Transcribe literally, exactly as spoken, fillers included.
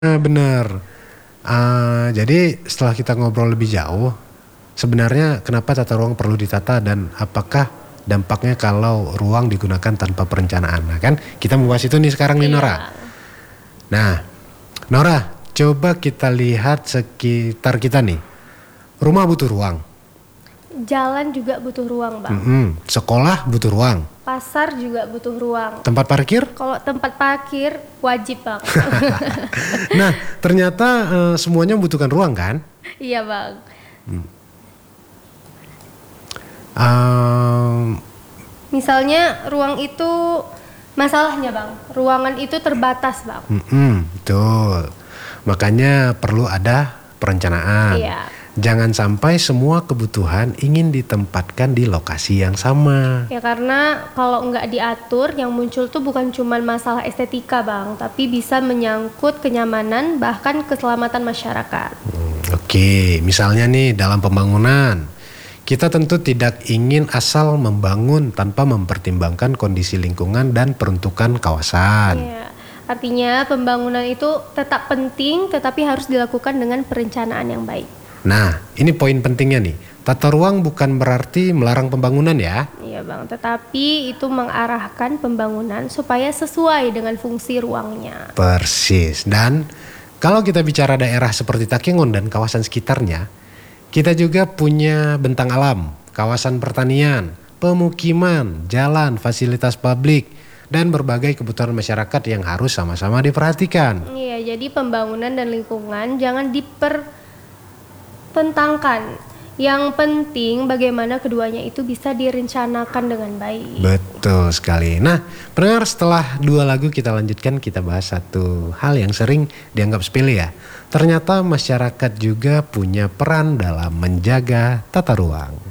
Nah, bener. Uh, jadi setelah kita ngobrol lebih jauh, sebenarnya kenapa tata ruang perlu ditata dan apakah dampaknya kalau ruang digunakan tanpa perencanaan. Nah kan kita membahas itu nih sekarang nih Iya. Nora. Nah Nora, coba kita lihat sekitar kita nih. Rumah butuh ruang. Jalan juga butuh ruang, Bang. Mm-hmm. Sekolah butuh ruang. Pasar juga butuh ruang. Tempat parkir? Kalau tempat parkir wajib, Bang. Nah, ternyata uh, semuanya membutuhkan ruang kan? Iya, Bang. Hmm. Um, Misalnya ruang itu masalahnya, Bang. Ruangan itu terbatas, Bang. Mm-hmm, betul. Makanya perlu ada perencanaan. Iya. Jangan sampai semua kebutuhan ingin ditempatkan di lokasi yang sama. Ya karena kalau nggak diatur yang muncul tuh bukan cuma masalah estetika, Bang, tapi bisa menyangkut kenyamanan bahkan keselamatan masyarakat. Hmm, Oke, misalnya nih dalam pembangunan, kita tentu tidak ingin asal membangun tanpa mempertimbangkan kondisi lingkungan dan peruntukan kawasan. Ya, artinya pembangunan itu tetap penting tetapi harus dilakukan dengan perencanaan yang baik. Nah, ini poin pentingnya nih. Tata ruang bukan berarti melarang pembangunan ya. Iya, Bang, tetapi itu mengarahkan pembangunan supaya sesuai dengan fungsi ruangnya. Persis. Dan kalau kita bicara daerah seperti Takengon dan kawasan sekitarnya, kita juga punya bentang alam, kawasan pertanian, pemukiman, jalan, fasilitas publik, dan berbagai kebutuhan masyarakat yang harus sama-sama diperhatikan. Iya, jadi pembangunan dan lingkungan jangan diper tentangkan. Yang penting bagaimana keduanya itu bisa direncanakan dengan baik. Betul sekali. Nah, pendengar, setelah dua lagu kita lanjutkan, kita bahas satu hal yang sering dianggap sepele ya. Ternyata masyarakat juga punya peran dalam menjaga tata ruang.